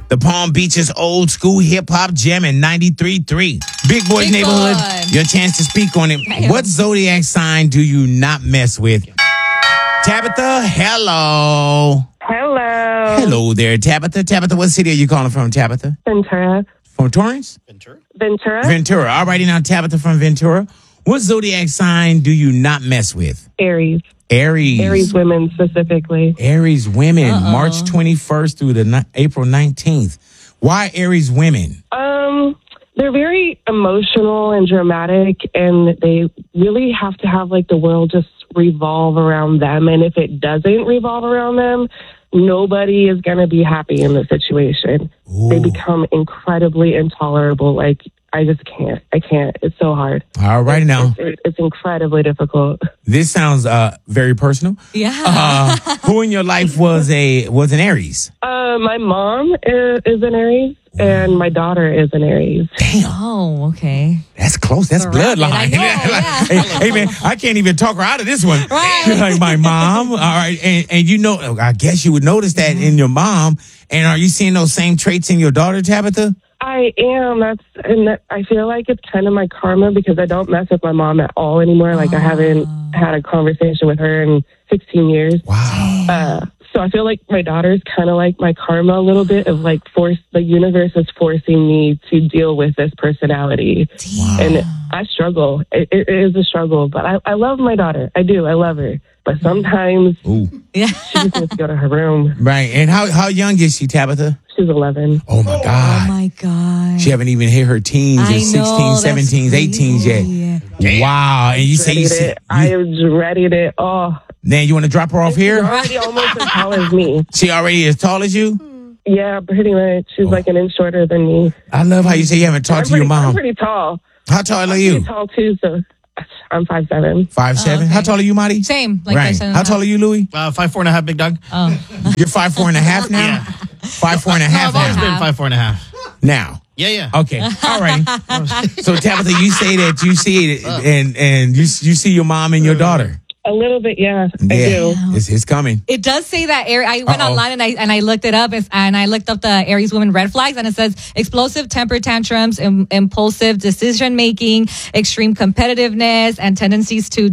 The Palm Beaches old school hip hop gem in 93.3. Big Boys Big Neighborhood. Boy. Your chance to speak on it. Damn. What zodiac sign do you not mess with? Tabitha, hello. Hello. Hello there, Tabitha. Tabitha, what city are you calling from, Tabitha? Ventura. From Torrance? Ventura. Ventura. All righty now, Tabitha from Ventura. What zodiac sign do you not mess with? Aries. Aries. Aries women specifically. Aries women, March 21st through the April 19th. Why Aries women? They're very emotional and dramatic, and they really have to have like the world just revolve around them. And if it doesn't revolve around them, nobody is going to be happy in the situation. Ooh. They become incredibly intolerable. Like, I just can't. I can't. It's so hard. All righty now. It's incredibly difficult. This sounds very personal. Yeah. Who in your life was an Aries? My mom is an Aries, and my daughter is an Aries. Oh, okay. That's close. That's Surrounded. bloodline. I know, yeah. hey, man, I can't even talk her out of this one. Right. She's like my mom. All right. And you know, I guess you would notice that in your mom. And are you seeing those same traits in your daughter, Tabitha? I am. I feel like it's kind of my karma because I don't mess with my mom at all anymore. Like, I haven't had a conversation with her in 16 years. Wow. So I feel like my daughter's kind of like my karma a little bit of like the universe is forcing me to deal with this personality. Wow. And I struggle. It is a struggle, but I love my daughter. I do. I love her. But sometimes Yeah. she just needs to go to her room. Right. And how young is she, Tabitha? She's 11. Oh, my God. Oh, my God. She haven't even hit her teens I and 16s, know, that's 17s, 18s yet. crazy. Wow. And you say you see, I am ready to. Oh, man, you want to drop her off she's here? already almost as tall as me. She already as tall as you? Yeah, pretty much. She's like an inch shorter than me. I love how you say you haven't talked to your I'm mom. pretty tall. How tall are Pretty you? tall too. So I'm 5'7". 5'7"? okay. How tall are you, Marty? Same. Like right. 5'7". How tall are you, Louis? 5'4.5", big dog. You're 5'4.5" now? Yeah. 5'4.5" I've always now. been 5'4.5". Now. Yeah. Okay. All right. So Tabitha, you say that you see it and you see your mom and your daughter. A little bit, yeah. I do. It's coming. It does say that I went online and I looked it up and I looked up the Aries women red flags, and it says explosive temper tantrums, impulsive decision making, extreme competitiveness, and tendencies to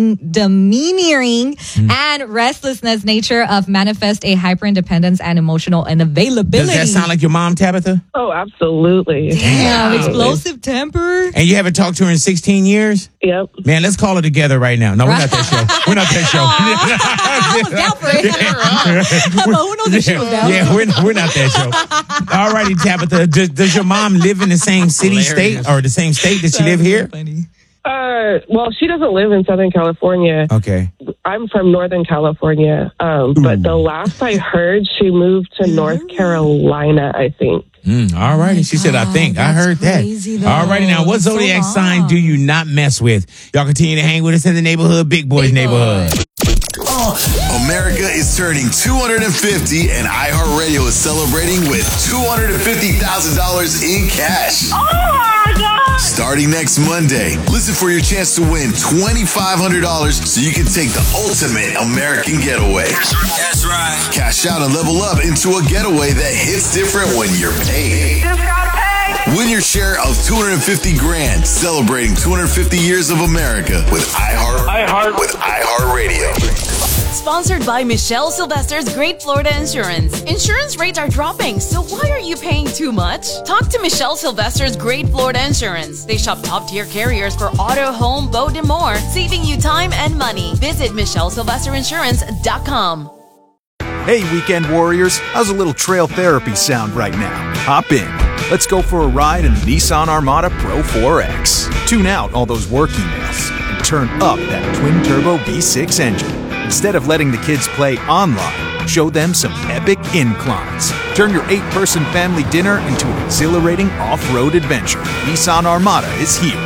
demeaning and restlessness nature of manifest a hyper independence and emotional unavailability. Does that sound like your mom, Tabitha? Oh, absolutely. Damn, explosive temper. And you haven't talked to her in 16 years? Yep. Man, let's call her together right now. No, we're not that show. We're not that show. I was down for it. But who knows if she was down? Yeah, we're not that show. All righty, Tabitha. Does your mom live in the same city, state, or the same state that she live here? Well, she doesn't live in Southern California. Okay. I'm from Northern California. But the last I heard, she moved to North Carolina, I think. All righty. She said, I think. I heard that. crazy, though. All righty. Now, what So zodiac long. sign do you not mess with? Y'all continue to hang with us in the neighborhood, Big Boys Neighborhood. America is turning 250 and iHeartRadio is celebrating with $250,000 in cash. Oh my God! Starting next Monday, listen for your chance to win $2,500 so you can take the ultimate American getaway. That's right. Cash out and level up into a getaway that hits different when you're paid. Just got paid. Win your share of $250 grand, celebrating 250 years of America with iHeartRadio. Sponsored by Michelle Sylvester's Great Florida Insurance. Insurance rates are dropping, so why are you paying too much? Talk to Michelle Sylvester's Great Florida Insurance. They shop top-tier carriers for auto, home, boat, and more, saving you time and money. Visit MichelleSylvesterInsurance.com. Hey, weekend warriors, how's a little trail therapy sound right now? Hop in. Let's go for a ride in the Nissan Armada Pro 4X. Tune out all those work emails and turn up that twin-turbo V6 engine. Instead of letting the kids play online, show them some epic inclines. Turn your 8-person family dinner into an exhilarating off-road adventure. Nissan Armada is here.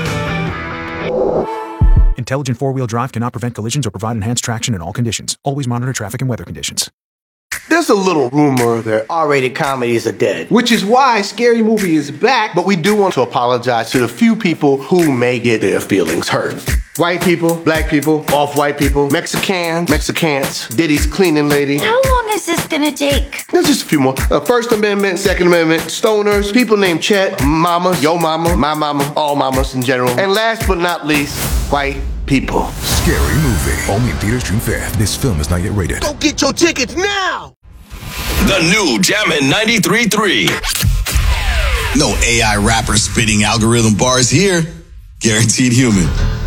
Intelligent four-wheel drive cannot prevent collisions or provide enhanced traction in all conditions. Always monitor traffic and weather conditions. There's a little rumor that R-rated comedies are dead, which is why Scary Movie is back, but we do want to apologize to the few people who may get their feelings hurt. White people, black people, off-white people, Mexicans, Diddy's cleaning lady. How long is this gonna take? There's just a few more. First Amendment, Second Amendment, stoners, people named Chet, mamas, yo mama, my mama, all mamas in general. And last but not least, white people. Scary Movie. Only in theaters June 5th. This film is not yet rated. Go get your tickets now! The new Jammin' 93.3. No AI rapper spitting algorithm bars here. Guaranteed human.